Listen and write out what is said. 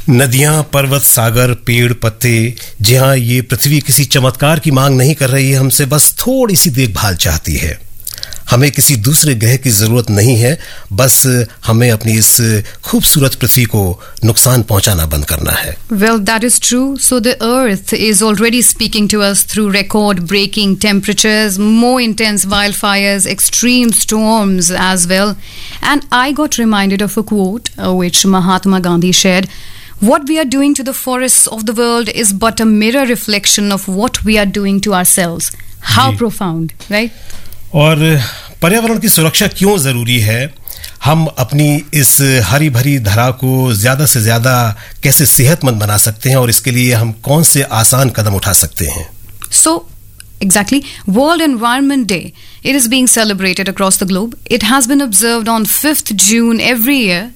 नदियां, पर्वत, सागर, पेड़, पत्ते, जहां ये पृथ्वी किसी चमत्कार की मांग नहीं कर रही है, हमसे बस थोड़ी सी देखभाल चाहती है। हमें किसी दूसरे ग्रह की जरूरत नहीं है, बस हमें अपनी इस खूबसूरत पृथ्वी को नुकसान पहुंचाना बंद करना है। Well, that is true. So the Earth is already speaking to us through record-breaking temperatures, more intense wildfires, extreme storms as well. And I got reminded of a quote which Mahatma Gandhi shared. What we are doing to the forests of the world is but a mirror reflection of what we are doing to ourselves. How profound, right? और पर्यावरण की सुरक्षा क्यों जरूरी है? हम अपनी इस हरी भरी धरा को ज्यादा से ज्यादा कैसे सेहतमंद बना सकते हैं और इसके लिए हम कौन से आसान कदम उठा सकते हैं? So, exactly, World Environment Day. It is being celebrated across the globe. It has been observed on 5th June every year